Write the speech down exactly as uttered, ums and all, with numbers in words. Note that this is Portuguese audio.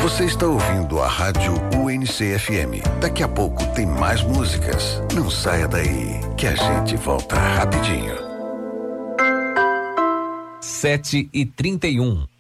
Você está ouvindo a Rádio U N C F M. Daqui a pouco tem mais músicas. Não saia daí, que a gente volta rapidinho. Sete e trinta e um.